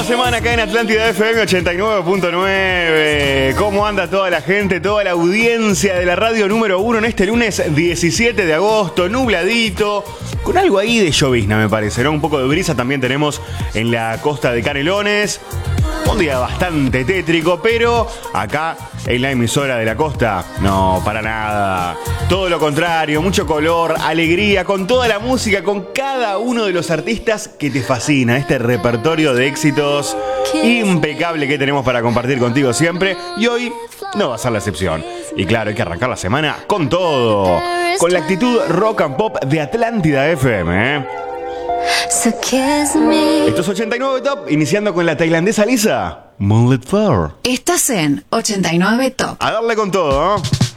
semana acá en Atlántida FM 89.9. ¿Cómo anda toda la gente, toda la audiencia de la radio número 1 en este lunes 17 de agosto? Nubladito, con algo ahí de llovizna me parece, ¿no? Un poco de brisa también tenemos en la costa de Canelones. Un día bastante tétrico, pero acá en la emisora de la costa, no, para nada. Todo lo contrario, mucho color, alegría, con toda la música, con cada uno de los artistas que te fascina. Este repertorio de éxitos impecable que tenemos para compartir contigo siempre. Y hoy no va a ser la excepción. Y claro, hay que arrancar la semana con todo. Con la actitud rock and pop de Atlántida FM, ¿eh? Esto es 89 Top, iniciando con la tailandesa Lisa, Moonlit Flower. Estás en 89 Top. A darle con todo, ¿no?